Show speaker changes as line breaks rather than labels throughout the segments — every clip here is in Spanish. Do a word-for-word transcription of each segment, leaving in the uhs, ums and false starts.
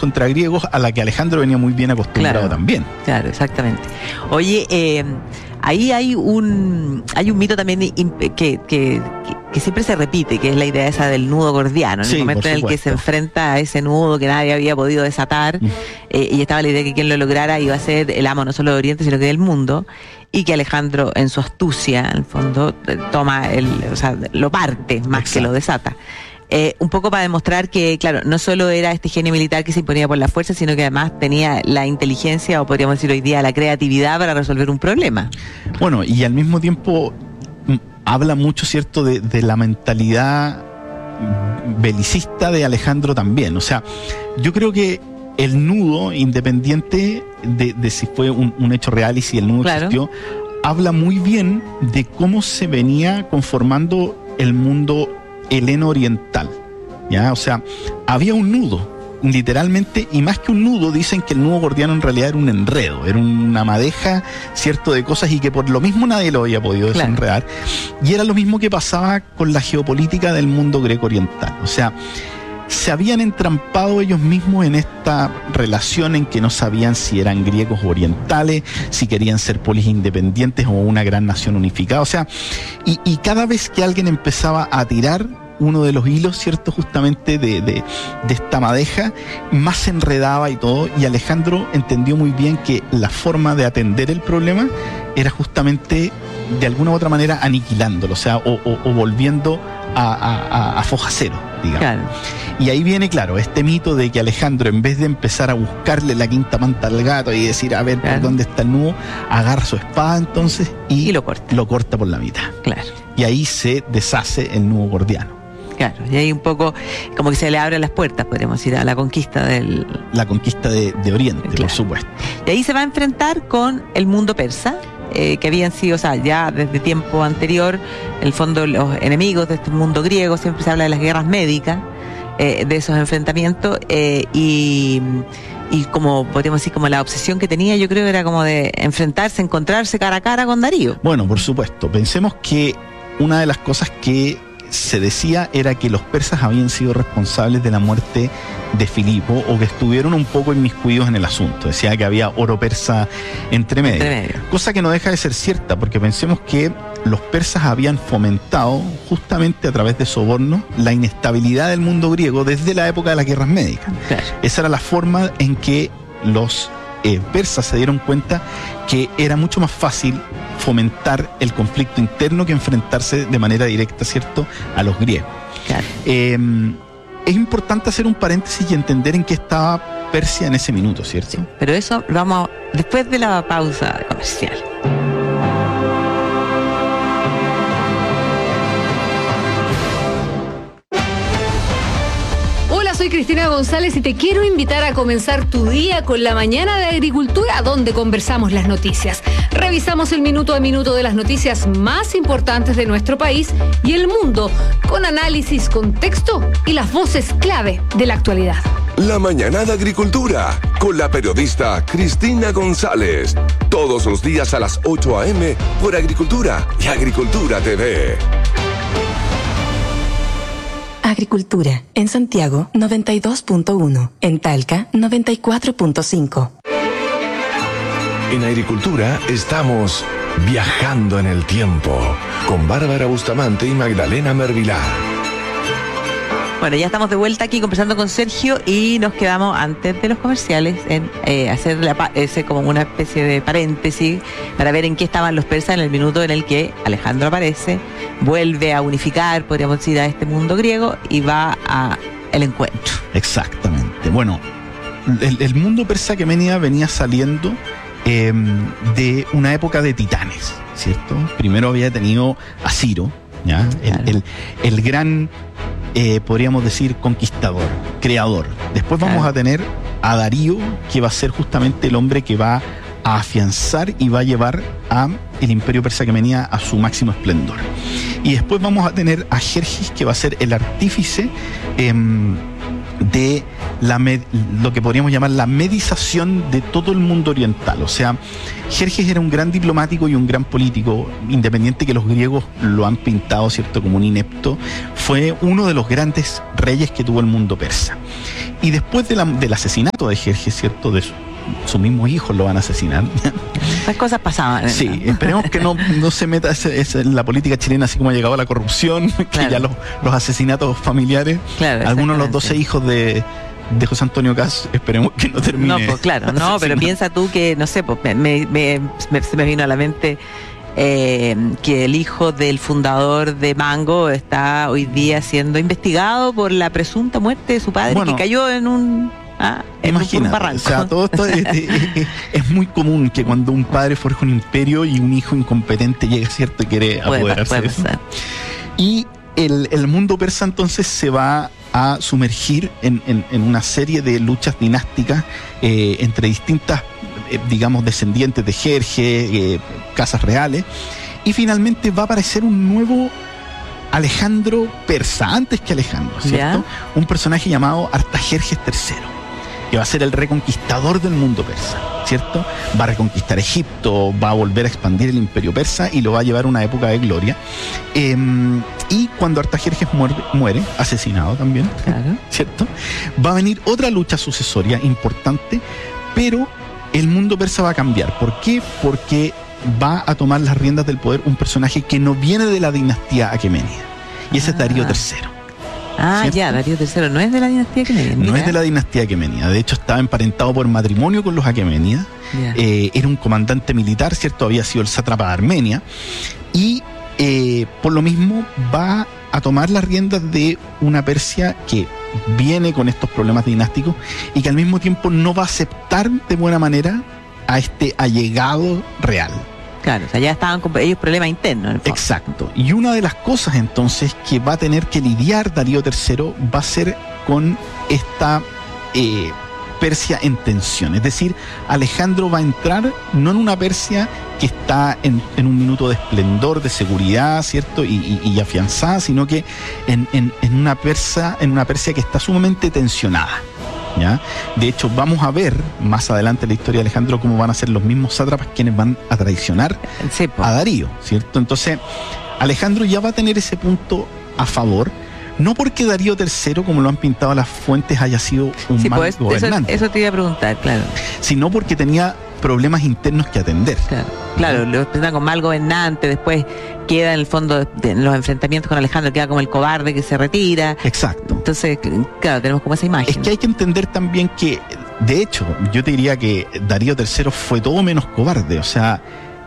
contra griegos a la que Alejandro venía muy bien acostumbrado
claro,
también.
Claro, exactamente. Oye, eh, ahí hay un hay un mito también que, que, que, que siempre se repite, que es la idea esa del nudo gordiano, en
sí,
el momento en el que se enfrenta a ese nudo que nadie había podido desatar, mm. eh, y estaba la idea de que quien lo lograra iba a ser el amo no solo de Oriente, sino que del mundo, y que Alejandro, en su astucia, en el fondo, toma el, o sea, lo parte más Exacto. que lo desata. Eh, un poco para demostrar que, claro, no solo era este genio militar que se imponía por la fuerza, sino que además tenía la inteligencia, o podríamos decir hoy día la creatividad para resolver un problema.
Bueno, y al mismo tiempo habla mucho, ¿cierto?, de, de la mentalidad belicista de Alejandro también. O sea, yo creo que el nudo, independiente de, de si fue un, un hecho real y si el nudo claro. existió, habla muy bien de cómo se venía conformando el mundo heleno oriental, ¿ya? O sea, había un nudo, literalmente, y más que un nudo, dicen que el nudo gordiano en realidad era un enredo, era una madeja, cierto, de cosas, y que por lo mismo nadie lo había podido desenredar. Claro. Y era lo mismo que pasaba con la geopolítica del mundo greco oriental. O sea, se habían entrampado ellos mismos en esta relación en que no sabían si eran griegos o orientales, si querían ser polis independientes o una gran nación unificada. O sea, y, y cada vez que alguien empezaba a tirar uno de los hilos, ¿cierto?, justamente de, de, de esta madeja, más se enredaba y todo, y Alejandro entendió muy bien que la forma de atender el problema era justamente, de alguna u otra manera, aniquilándolo, o sea, o, o, o volviendo a, a, a foja cero, digamos. Claro. Y ahí viene, claro, este mito de que Alejandro, en vez de empezar a buscarle la quinta manta al gato y decir, a ver, claro, por dónde está el nudo, agarra su espada entonces y,
y lo corta.
lo corta por la mitad.
Claro.
Y ahí se deshace el nudo gordiano.
Claro, y ahí un poco como que se le abren las puertas, podríamos decir, a la conquista del...
La conquista de, de Oriente, claro, por supuesto.
Y ahí se va a enfrentar con el mundo persa, eh, que habían sido, o sea, ya desde tiempo anterior, en el fondo los enemigos de este mundo griego, siempre se habla de las guerras médicas, eh, de esos enfrentamientos, eh, y... y como podríamos decir, como la obsesión que tenía, yo creo, era como de enfrentarse, encontrarse cara a cara con Darío.
Bueno, por supuesto. Pensemos que una de las cosas que se decía era que los persas habían sido responsables de la muerte de Filipo, o que estuvieron un poco inmiscuidos en el asunto. Decía que había oro persa entre medio, entre medio. Cosa que no deja de ser cierta, porque pensemos que los persas habían fomentado, justamente a través de sobornos, la inestabilidad del mundo griego desde la época de las guerras médicas. Claro. Esa era la forma en que los eh, persas se dieron cuenta que era mucho más fácil fomentar el conflicto interno que enfrentarse de manera directa, ¿cierto?, a los griegos. Claro. Eh, es importante hacer un paréntesis y entender en qué estaba Persia en ese minuto, ¿cierto? Sí,
pero eso lo vamos después de la pausa comercial.
Soy Cristina González y te quiero invitar a comenzar tu día con la Mañana de Agricultura, donde conversamos las noticias. Revisamos el minuto a minuto de las noticias más importantes de nuestro país y el mundo, con análisis, contexto y las voces clave de la actualidad.
La Mañana de Agricultura, con la periodista Cristina González. Todos los días a las ocho a eme por Agricultura y Agricultura T V.
Agricultura, en Santiago noventa y dos punto uno, en Talca noventa y cuatro punto cinco.
En Agricultura estamos viajando en el tiempo con Bárbara Bustamante y Magdalena Mervilá.
Bueno, ya estamos de vuelta aquí conversando con Sergio y nos quedamos antes de los comerciales en eh, hacer la, ese como una especie de paréntesis para ver en qué estaban los persas en el minuto en el que Alejandro aparece, vuelve a unificar, podríamos decir, a este mundo griego y va a el encuentro.
Exactamente. Bueno, el, el mundo persa que venía venía saliendo eh, de una época de titanes, ¿cierto? Primero había tenido a Ciro, ¿ya? El, claro. el, el gran... Eh, podríamos decir conquistador, creador. Después vamos claro. a tener a Darío, que va a ser justamente el hombre que va a afianzar y va a llevar a el imperio persa que venía a su máximo esplendor. Y después vamos a tener a Jerjes, que va a ser el artífice eh, de la med- lo que podríamos llamar la medización de todo el mundo oriental. O sea, Jerjes era un gran diplomático y un gran político, independiente que los griegos lo han pintado, ¿cierto?, como un inepto. Fue uno de los grandes reyes que tuvo el mundo persa. Y después de la, del asesinato de Jerjes, ¿cierto?, de su, sus mismos hijos lo van a asesinar.
Esas cosas pasaban.
Sí,
¿no?
esperemos que no, no se meta ese, ese, en la política chilena, así como ha llegado la corrupción, que
Claro.
ya los, los asesinatos familiares,
Claro,
algunos de los
exactamente.
doce hijos de, de José Antonio Caz, esperemos que no termine.
No, pues claro, no, pero
asesinado.
piensa tú que, no sé, pues me, me, me- me- se me vino a la mente eh, que el hijo del fundador de Mango está hoy día siendo investigado por la presunta muerte de su padre,
Bueno,
que cayó en un, ah, en un, por un
Imagina,
barranco.
o sea, todo esto es, es- es- es muy común que cuando un padre forja un imperio y un hijo incompetente llega, ¿cierto?, y quiere
Puede-
apoderarse
puede
de eso.
pasar.
Y el, el mundo persa entonces se va a sumergir en, en- en una serie de luchas dinásticas eh, entre distintas, eh, digamos, descendientes de Jerjes, eh, casas reales, y finalmente va a aparecer un nuevo Alejandro persa, antes que Alejandro, ¿cierto?
Ya.
Un personaje llamado Artajerjes tercero, que va a ser el reconquistador del mundo persa, ¿cierto? Va a reconquistar Egipto, va a volver a expandir el imperio persa y lo va a llevar a una época de gloria. Eh, y cuando Artajerjes muere, muere, asesinado también,
Claro.
¿cierto?, va a venir otra lucha sucesoria importante, pero el mundo persa va a cambiar. ¿Por qué? Porque va a tomar las riendas del poder un personaje que no viene de la dinastía aquemenida, y ese es Darío
Ah.
tercero.
Ah,
¿Cierto?
ya, Darío tercero no es de la dinastía que me
No es de la dinastía aquemenida, de hecho estaba emparentado por matrimonio con los aquemenidas. Eh, era un comandante militar, ¿cierto? Había sido el sátrapa de Armenia y eh, por lo mismo va a tomar las riendas de una Persia que viene con estos problemas dinásticos y que al mismo tiempo no va a aceptar de buena manera a este allegado real.
Claro, o sea, ya estaban con ellos problemas internos. en el fondo.
Exacto. Y una de las cosas entonces que va a tener que lidiar Darío tercero va a ser con esta eh, Persia en tensión. Es decir, Alejandro va a entrar no en una Persia que está en, en un minuto de esplendor, de seguridad, ¿cierto? Y, y, y afianzada, sino que en, en, en una Persia, en una Persia que está sumamente tensionada. ¿Ya? De hecho, vamos a ver más adelante en la historia de Alejandro cómo van a ser los mismos sátrapas quienes van a traicionar
Sí, po.
a Darío, ¿cierto? Entonces, Alejandro ya va a tener ese punto a favor, no porque Darío tercero, como lo han pintado las fuentes, haya sido un
Sí,
mal
pues, eso,
gobernante,
eso te iba a preguntar, claro.
sino porque tenía problemas internos que atender.
Claro, claro, lo presentan con mal gobernante, después queda en el fondo de, de- en los enfrentamientos con Alejandro, queda como el cobarde que se retira.
Exacto.
Entonces, claro, tenemos como esa imagen.
Es que hay que entender también que, de hecho, yo te diría que Darío tercero fue todo menos cobarde. O sea,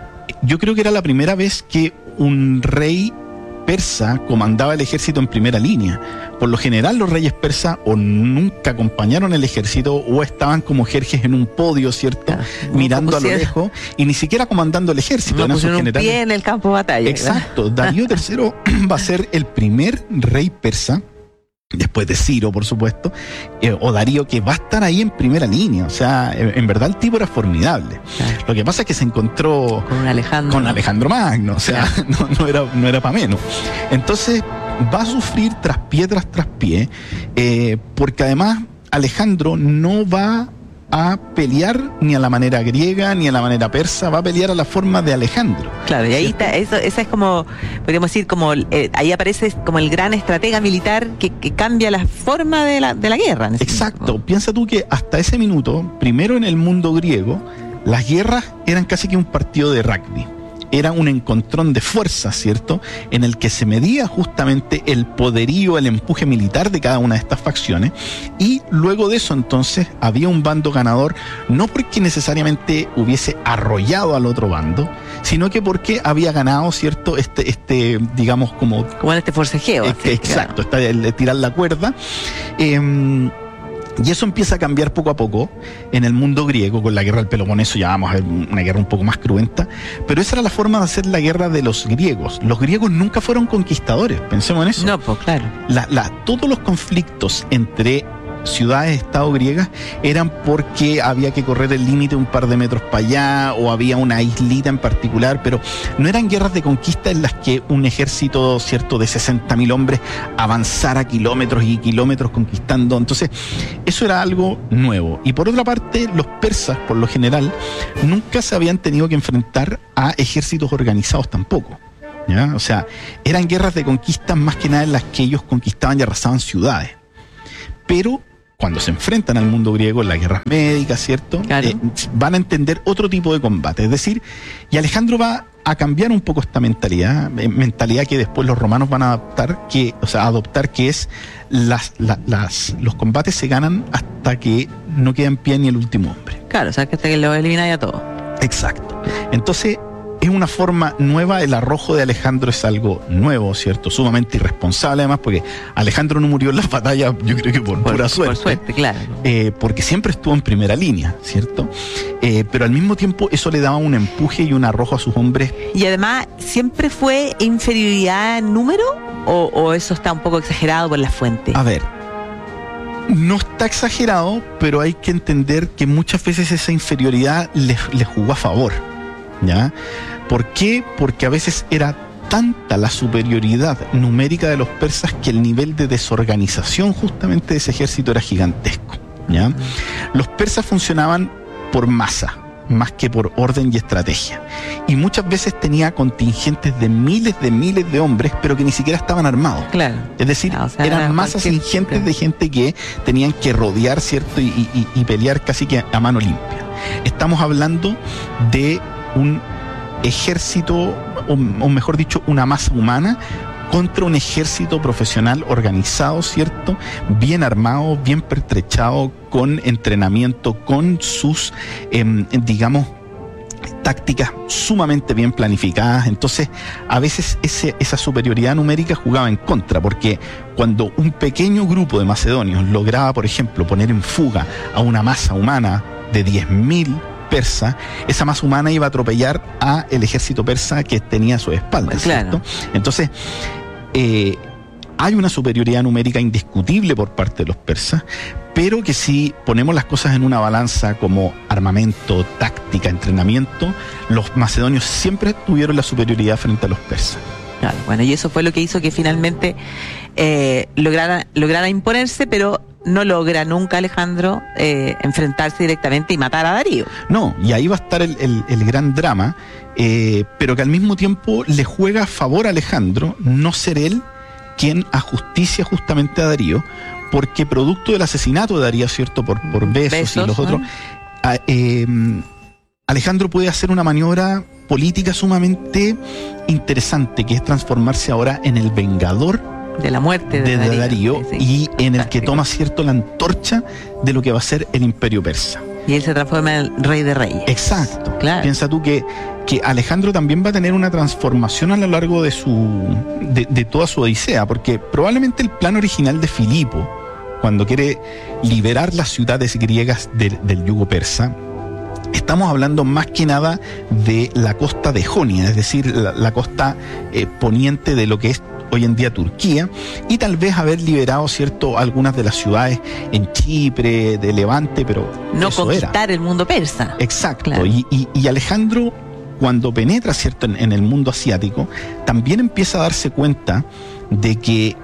yo creo que era la primera vez que un rey persa comandaba el ejército en primera línea. Por lo general, los reyes persas o nunca acompañaron el ejército o estaban como Jerjes en un podio, ¿cierto?
Claro, no
Mirando a lo
pusieron-
lejos y ni siquiera comandando el ejército.
No
eran sus
pusieron un
generales.
pie en el campo de batalla. ¿verdad?
Exacto. Darío tercero va a ser el primer rey persa, después de Ciro, por supuesto, eh, o Darío, que va a estar ahí en primera línea. O sea, en, en verdad el tipo era formidable.
Claro.
Lo que pasa es que se encontró
Con un Alejandro.
con Alejandro Magno, o sea, no, no era, no era para menos. Entonces va a sufrir tras pie tras tras pie, eh, porque además Alejandro no va a pelear ni a la manera griega ni a la manera persa, va a pelear a la forma de Alejandro.
Claro, y ahí
¿Cierto?
está, eso, esa es como, podríamos decir, como eh, ahí aparece como el gran estratega militar que, que cambia la forma de la, de la guerra. en ese
Exacto,
tiempo.
piensa tú que hasta ese minuto, primero en el mundo griego, las guerras eran casi que un partido de rugby. Era un encontrón de fuerzas, ¿cierto? En el que se medía justamente el poderío, el empuje militar de cada una de estas facciones. Y luego de eso, entonces, había un bando ganador, no porque necesariamente hubiese arrollado al otro bando, sino que porque había ganado, ¿cierto? Este, este digamos, como
Como en este forcejeo.
Eh,
así,
Exacto, está el de tirar la cuerda. Eh, y eso empieza a cambiar poco a poco en el mundo griego, con la guerra del Peloponeso, ya vamos a ver una guerra un poco más cruenta, pero esa era la forma de hacer la guerra de los griegos. Los griegos nunca fueron conquistadores, pensemos en eso.
claro. No, pues claro.
La- la- todos los conflictos entre ciudades-estado griegas eran porque había que correr el límite un par de metros para allá o había una islita en particular, pero no eran guerras de conquista en las que un ejército, cierto, de sesenta mil hombres avanzara kilómetros y kilómetros conquistando. Entonces, eso era algo nuevo. Y por otra parte, los persas, por lo general, nunca se habían tenido que enfrentar a ejércitos organizados tampoco, ¿ya? O sea, eran guerras de conquista más que nada en las que ellos conquistaban y arrasaban ciudades. Pero cuando se enfrentan al mundo griego en las guerras médicas, ¿cierto?
Claro.
Eh, van a entender otro tipo de combate. Es decir, y Alejandro va a cambiar un poco esta mentalidad, eh, mentalidad que después los romanos van a adaptar, que, o sea, adoptar, que es las, la, las, los combates se ganan hasta que no queda en pie ni el último hombre.
Claro, o sea, que hasta que lo elimina ya todo.
Exacto. Entonces, es una forma nueva. El arrojo de Alejandro es algo nuevo, ¿cierto? Sumamente irresponsable, además, porque Alejandro no murió en las batallas, yo creo que por,
Por,
pura suerte.
por suerte, claro.
Eh, porque siempre estuvo en primera línea, ¿cierto? Eh, pero al mismo tiempo eso le daba un empuje y un arrojo a sus hombres.
Y además, ¿siempre fue inferioridad en número? ¿O, o eso está un poco exagerado por la fuente?
A ver, no está exagerado, pero hay que entender que muchas veces esa inferioridad les, les jugó a favor, ¿ya? ¿Por qué? Porque a veces era tanta la superioridad numérica de los persas que el nivel de desorganización justamente de ese ejército era gigantesco, ¿ya? Los persas funcionaban por masa, más que por orden y estrategia. Y muchas veces tenía contingentes de miles de miles de hombres, pero que ni siquiera estaban armados.
Claro.
Es decir,
Ah, o sea, era
eran masas
cualquier-
ingentes de gente que tenían que rodear, ¿cierto? Y, y- y pelear casi que a mano limpia. Estamos hablando de un ejército, o, o mejor dicho, una masa humana contra un ejército profesional organizado, ¿cierto? Bien armado, bien pertrechado, con entrenamiento, con sus, eh, digamos, tácticas sumamente bien planificadas. Entonces, a veces ese, esa superioridad numérica jugaba en contra, porque cuando un pequeño grupo de macedonios lograba, por ejemplo, poner en fuga a una masa humana de diez mil persa, esa masa humana iba a atropellar a el ejército persa que tenía a su espalda,
Pues
¿cierto?
claro.
Entonces, eh, hay una superioridad numérica indiscutible por parte de los persas, pero que si ponemos las cosas en una balanza como armamento, táctica, entrenamiento, los macedonios siempre tuvieron la superioridad frente a los persas.
Claro, bueno, y eso fue lo que hizo que finalmente eh, lograra, lograra imponerse, pero no logra nunca Alejandro eh, enfrentarse directamente y matar a Darío.
No, y ahí va a estar el, el- el gran drama, eh, pero que al mismo tiempo le juega a favor a Alejandro no ser él quien ajusticia justamente a Darío, porque producto del asesinato de Darío, ¿cierto? Por, por besos,
Besos,
y los
¿no?
otros, a- eh, Alejandro puede hacer una maniobra política sumamente interesante, que es transformarse ahora en el vengador
De la muerte de,
de
Darío,
Darío,
Sí, sí.
y en el que
Fantástico.
toma, cierto, la antorcha de lo que va a ser el imperio persa.
Y él se transforma en el rey de reyes.
Exacto.
Claro.
Piensa tú que, que Alejandro también va a tener una transformación a lo largo de su de, de toda su odisea, porque probablemente el plan original de Filipo, cuando quiere liberar las ciudades griegas del, del yugo persa, estamos hablando más que nada de la costa de Jonia, es decir, la, la costa eh, poniente de lo que es hoy en día Turquía, y tal vez haber liberado, cierto, algunas de las ciudades en Chipre, de Levante, pero
No
eso era.
conquistar el mundo persa.
Exacto.
Claro.
Y, y- y Alejandro, cuando penetra, ¿cierto?, en, en el mundo asiático, también empieza a darse cuenta de que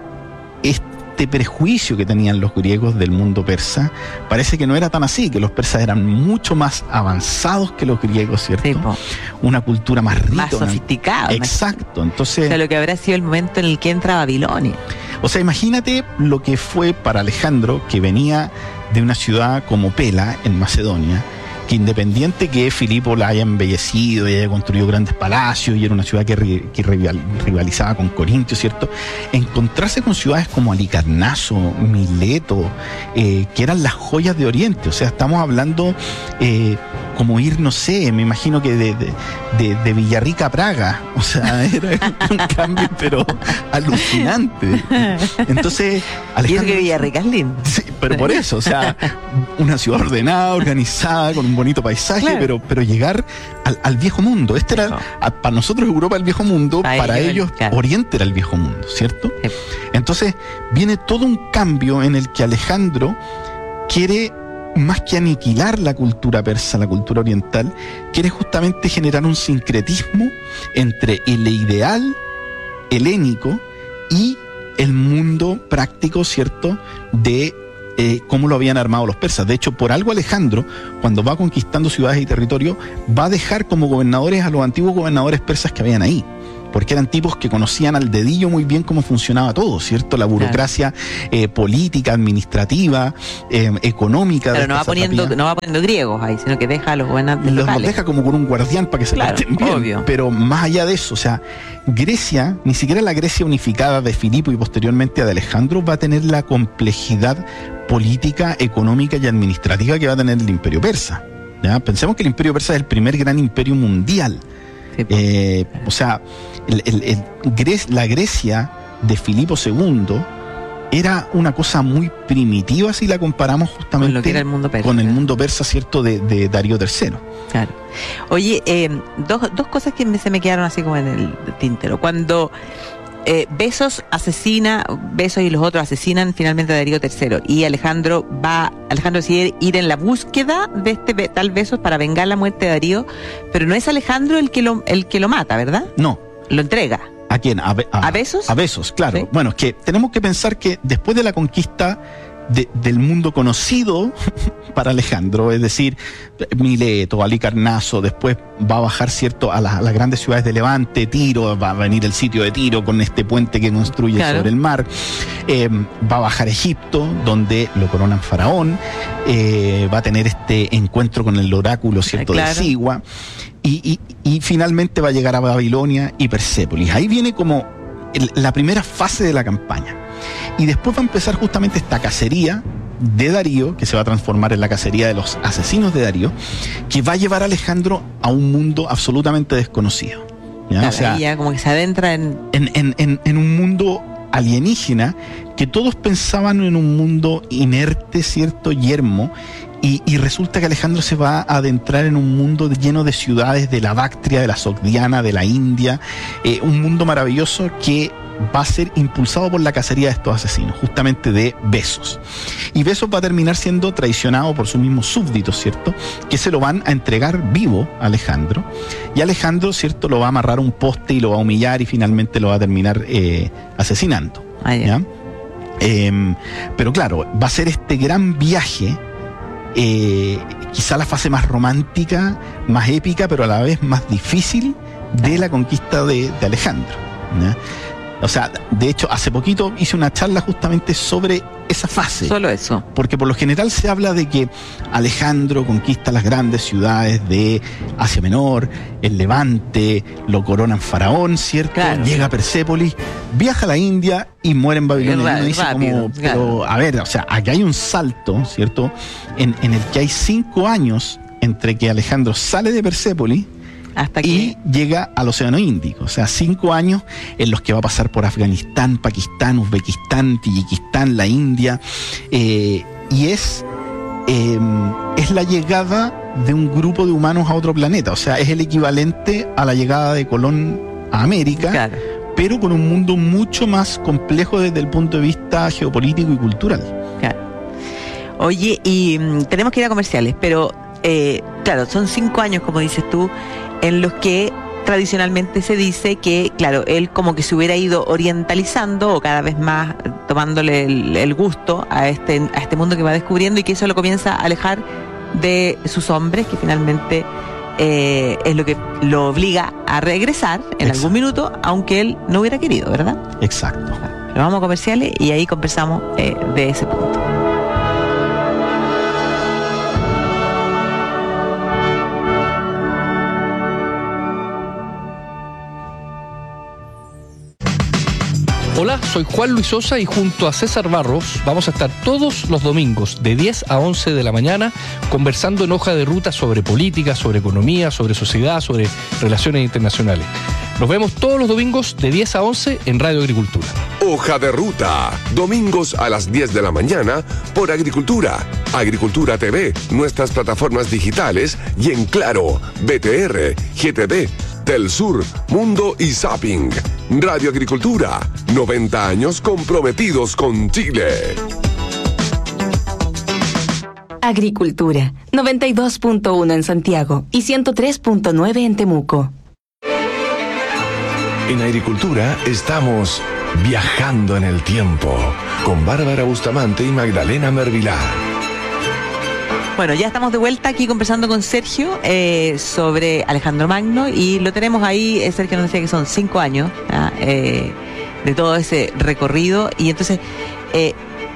este prejuicio que tenían los griegos del mundo persa parece que no era tan así, que los persas eran mucho más avanzados que los griegos, ¿cierto?
Sí, po.
Una cultura más rica.
Más
una-
sofisticado.
Exacto.
O
Entonces,
sea, lo que habrá sido el momento en el que entra Babilonia.
o sea, imagínate lo que fue para Alejandro, que venía de una ciudad como Pela, en Macedonia, que independiente que Filipo la haya embellecido y haya construido grandes palacios y era una ciudad que, ri- que rival- rivalizaba con Corintio, ¿cierto? Encontrarse con ciudades como Halicarnaso, Mileto, eh, que eran las joyas de Oriente. O sea, estamos hablando eh, como ir, no sé, me imagino que de, de, de- de Villarrica a Praga. O sea, era un cambio, pero alucinante. Entonces,
Y es
Alejandro...
que Villarrica es lindo.
Sí, pero por eso, o sea, una ciudad ordenada, organizada, con un bonito paisaje,
Claro.
pero, pero llegar al, al viejo mundo. Este era,
Claro.
a- para nosotros Europa el viejo mundo,
Para
para,
ellos,
ellos
claro.
Oriente era el viejo mundo, ¿cierto?
Sí.
Entonces viene todo un cambio en el que Alejandro quiere, más que aniquilar la cultura persa, la cultura oriental, quiere justamente generar un sincretismo entre el ideal helénico y el mundo práctico, ¿cierto?, de eh, cómo lo habían armado los persas. De hecho, por algo Alejandro, cuando va conquistando ciudades y territorios, va a dejar como gobernadores a los antiguos gobernadores persas que habían ahí, porque eran tipos que conocían al dedillo muy bien cómo funcionaba todo, ¿cierto? La burocracia claro. eh, política, administrativa, eh, económica.
Pero no va poniendo no va poniendo griegos ahí, sino que deja a los gobernantes
los,
locales.
Los deja como con un guardián para que se
claro,
estén bien.
Obvio.
Pero más allá de eso, o sea, Grecia, ni siquiera la Grecia unificada de Filipo y posteriormente de Alejandro, va a tener la complejidad política, económica y administrativa que va a tener el Imperio Persa. ¿Ya? Pensemos que el Imperio Persa es el primer gran imperio mundial. Sí, eh, o sea, el, el, el, la Grecia de Filipo segundo era una cosa muy primitiva si la comparamos justamente
con lo que era el mundo persa,
con el mundo persa, ¿cierto?, de, de Darío tercero.
Claro. Oye, eh, dos, dos cosas que me, se me quedaron así como en el tintero. Cuando eh, Besos asesina, Besos y los otros asesinan finalmente a Darío tercero y Alejandro va, Alejandro decide ir en la búsqueda de este tal Besos para vengar la muerte de Darío, pero no es Alejandro el que lo, el que lo mata, ¿verdad?
No.
Lo entrega.
¿A quién? ¿A, a,
¿A Besos?
A Besos, claro.
¿Sí?
Bueno, es que tenemos que pensar que después de la conquista de, del mundo conocido para Alejandro, es decir, Mileto, Halicarnaso, después va a bajar, ¿cierto?, a, la, a las grandes ciudades de Levante, Tiro, va a venir el sitio de Tiro con este puente que construye claro. sobre el mar, eh, va a bajar a Egipto, donde lo coronan faraón, eh, va a tener este encuentro con el oráculo, ¿cierto?, claro. de Sigua, y, y, y finalmente va a llegar a Babilonia y Persépolis. Ahí viene como el, la primera fase de la campaña. Y después va a empezar justamente esta cacería de Darío, que se va a transformar en la cacería de los asesinos de Darío, que va a llevar a Alejandro a un mundo absolutamente desconocido. ¿Ya?
Claro,
o sea,
ya como que se adentra en...
En, en, en, en un mundo alienígena que todos pensaban en un mundo inerte, ¿cierto?, yermo, y, y resulta que Alejandro se va a adentrar en un mundo lleno de ciudades de la Bactria, de la Sogdiana, de la India, eh, un mundo maravilloso que va a ser impulsado por la cacería de estos asesinos, justamente de Besos. Y Besos va a terminar siendo traicionado por sus mismos súbditos, ¿cierto?, que se lo van a entregar vivo a Alejandro. Y Alejandro, ¿cierto?, lo va a amarrar a un poste y lo va a humillar y finalmente lo va a terminar eh, asesinando.
Ah, yeah.
¿Ya? Eh, pero claro, va a ser este gran viaje, eh, quizá la fase más romántica, más épica, pero a la vez más difícil de la conquista de, de Alejandro. ¿Ya? O sea, de hecho, hace poquito hice una charla justamente sobre esa fase.
Solo eso.
Porque por lo general se habla de que Alejandro conquista las grandes ciudades de Asia Menor, el Levante, lo coronan faraón, ¿cierto?
Claro.
Llega a Persépolis, viaja a la India y muere en Babilonia.
Rápido,
dice
rápido,
como,
claro.
Pero, a ver, o sea, aquí hay un salto, ¿cierto?, en, en el que hay cinco años entre que Alejandro sale de Persépolis
hasta
y
que...
llega al Océano Índico. O sea, cinco años en los que va a pasar por Afganistán, Pakistán, Uzbekistán, Tayikistán, la India, eh, y es eh, es la llegada de un grupo de humanos a otro planeta. O sea, es el equivalente a la llegada de Colón a América,
Claro.
pero con un mundo mucho más complejo desde el punto de vista geopolítico y cultural.
Claro. Oye, y mm, tenemos que ir a comerciales, pero eh, claro, son cinco años, como dices tú, en los que tradicionalmente se dice que, claro, él como que se hubiera ido orientalizando o cada vez más tomándole el, el gusto a este, a este mundo que va descubriendo y que eso lo comienza a alejar de sus hombres, que finalmente eh, es lo que lo obliga a regresar en
Exacto.
algún minuto, aunque él no hubiera querido, ¿verdad?
Exacto.
Pero vamos a comerciales y ahí conversamos eh, de ese punto.
Hola, soy Juan Luis Sosa y junto a César Barros vamos a estar todos los domingos de diez a once de la mañana conversando en Hoja de Ruta sobre política, sobre economía, sobre sociedad, sobre relaciones internacionales. Nos vemos todos los domingos de diez a once en Radio Agricultura.
Hoja de Ruta, domingos a las diez de la mañana por Agricultura, Agricultura T V, nuestras plataformas digitales y en Claro, B T R, G T D, Telsur, Mundo y Zapping. Radio Agricultura, noventa años comprometidos con Chile.
Agricultura, noventa y dos punto uno en Santiago y ciento tres punto nueve en Temuco.
En Agricultura estamos viajando en el tiempo con Bárbara Bustamante y Magdalena Mervilá.
Bueno, ya estamos de vuelta aquí conversando con Sergio eh, sobre Alejandro Magno y lo tenemos ahí. eh, Sergio nos decía que son cinco años ¿ah? eh, de todo ese recorrido y entonces eh,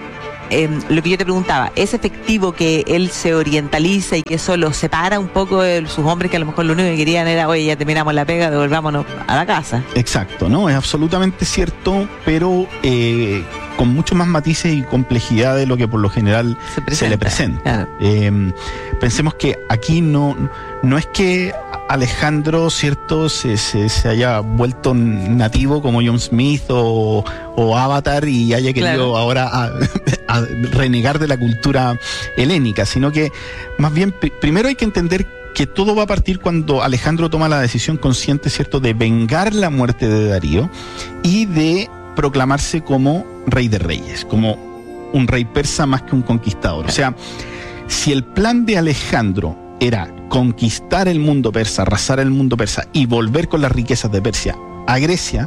eh, lo que yo te preguntaba, ¿es efectivo que él se orientaliza y que eso lo separa un poco de sus hombres que a lo mejor lo único que querían era, oye, ya terminamos la pega, devolvámonos a la casa?
Exacto, ¿no? Es absolutamente cierto, pero eh, con mucho más matices y complejidad de lo que por lo general se, presenta, se le presenta. Claro. Eh, pensemos que aquí no, no es que Alejandro, ¿cierto?, se, se, se haya vuelto nativo como John Smith o, o Avatar y haya querido claro. ahora a, a renegar de la cultura helénica, sino que más bien pr- primero hay que entender que todo va a partir cuando Alejandro toma la decisión consciente, ¿cierto?, de vengar la muerte de Darío y de proclamarse como rey de reyes, como un rey persa más que un conquistador. O sea, si el plan de Alejandro era conquistar el mundo persa, arrasar el mundo persa y volver con las riquezas de Persia a Grecia,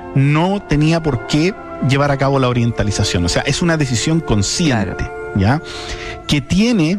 no tenía por qué llevar a cabo la orientalización. O sea, es una decisión consciente, claro. ¿ya? Que tiene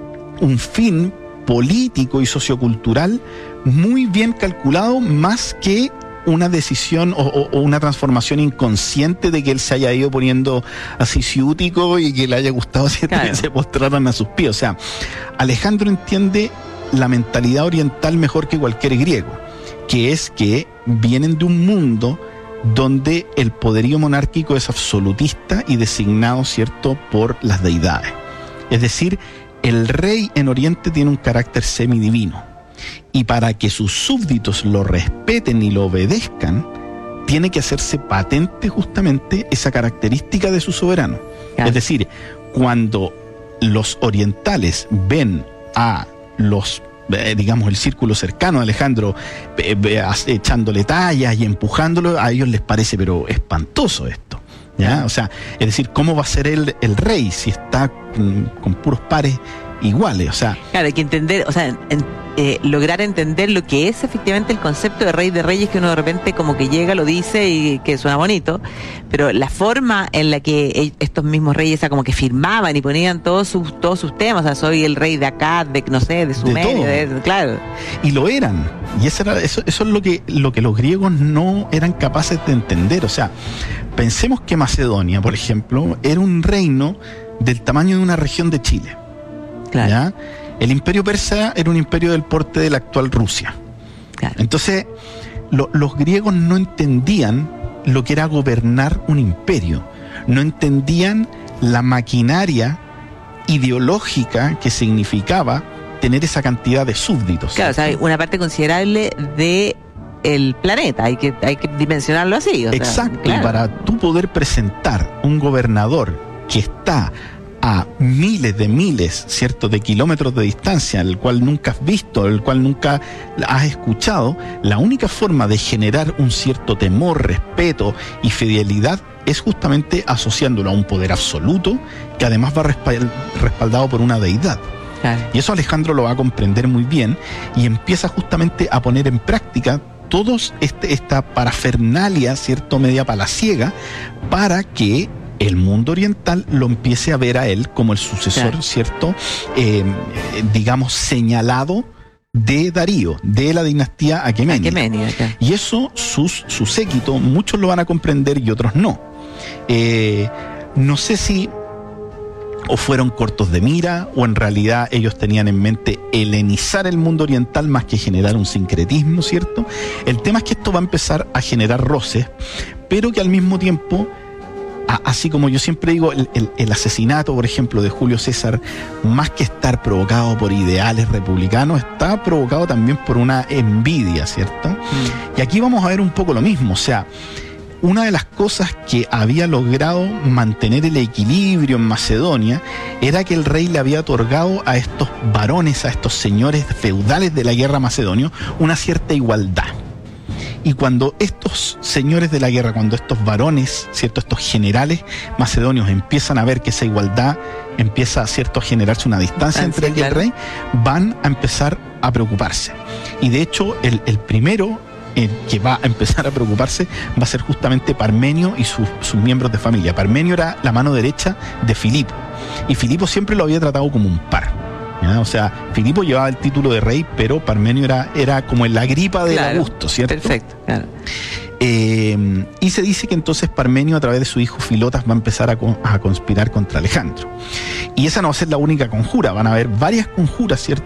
un fin político y sociocultural muy bien calculado, más que una decisión o, o, o una transformación inconsciente de que él se haya ido poniendo así ciútico y que le haya gustado, ¿cierto?, claro. que se postraran a sus pies. O sea, Alejandro entiende la mentalidad oriental mejor que cualquier griego, que es que vienen de un mundo donde el poderío monárquico es absolutista y designado, ¿cierto?, por las deidades. Es decir, el rey en Oriente tiene un carácter semidivino. Y para que sus súbditos lo respeten y lo obedezcan, tiene que hacerse patente justamente esa característica de su soberano. Claro. Es decir, cuando los orientales ven a los, eh, digamos, el círculo cercano a Alejandro eh, eh, echándole tallas y empujándolo, a ellos les parece pero espantoso esto, ¿ya? O sea, es decir, ¿cómo va a ser él el rey si está con, con puros pares iguales? O sea,
claro, hay que entender, o sea, en, eh, lograr entender lo que es efectivamente el concepto de rey de reyes, que uno de repente como que llega, lo dice y que suena bonito, pero la forma en la que estos mismos reyes, o sea, como que firmaban y ponían todos sus todos sus temas, o sea, soy el rey de Akkad, de no sé, de Sumeria, de, de, claro.
Y lo eran, y eso era eso, eso es lo que lo que los griegos no eran capaces de entender. O sea, pensemos que Macedonia, por ejemplo, era un reino del tamaño de una región de Chile. Claro. ¿Ya? El imperio persa era un imperio del porte de la actual Rusia. Claro. Entonces, lo, los griegos no entendían lo que era gobernar un imperio. No entendían la maquinaria ideológica que significaba tener esa cantidad de súbditos.
Claro, ¿sí? O sea, una parte considerable de el planeta, hay que, hay que dimensionarlo así. O
Exacto,
sea, claro.
Y para tú poder presentar un gobernador que está a miles de miles, ¿cierto?, de kilómetros de distancia, el cual nunca has visto, el cual nunca has escuchado, la única forma de generar un cierto temor, respeto y fidelidad es justamente asociándolo a un poder absoluto que además va respaldado por una deidad. Claro. Y eso Alejandro lo va a comprender muy bien y empieza justamente a poner en práctica todos este, esta parafernalia, ¿cierto?, media palaciega, para que el mundo oriental lo empiece a ver a él como el sucesor, claro. ¿cierto?, eh, digamos, señalado de Darío, de la dinastía aqueménida. Aqueménida, claro. Y eso, sus, su séquito, muchos lo van a comprender y otros no. Eh, no sé si o fueron cortos de mira, o en realidad ellos tenían en mente helenizar el mundo oriental más que generar un sincretismo, ¿cierto? El tema es que esto va a empezar a generar roces, pero que al mismo tiempo, así como yo siempre digo, el, el, el asesinato, por ejemplo, de Julio César, más que estar provocado por ideales republicanos, está provocado también por una envidia, ¿cierto? Mm. Y aquí vamos a ver un poco lo mismo. O sea, una de las cosas que había logrado mantener el equilibrio en Macedonia era que el rey le había otorgado a estos varones, a estos señores feudales de la guerra macedonia, una cierta igualdad. Y cuando estos señores de la guerra, cuando estos varones, ¿cierto?, estos generales macedonios empiezan a ver que esa igualdad empieza, ¿cierto?, a generarse una distancia
Ah,
entre
sí,
el y el
claro.
rey, van a empezar a preocuparse. Y de hecho, el, el primero eh, que va a empezar a preocuparse va a ser justamente Parmenio y sus, sus miembros de familia. Parmenio era la mano derecha de Filipo, y Filipo siempre lo había tratado como un par, ¿ya? O sea, Filipo llevaba el título de rey, pero Parmenio era, era como el Agripa del
Claro,
Augusto, ¿cierto?
Perfecto, claro.
Eh, y se dice que entonces Parmenio, a través de su hijo Filotas, va a empezar a, con- a conspirar contra Alejandro. Y esa no va a ser la única conjura, van a haber varias conjuras, ¿cierto?,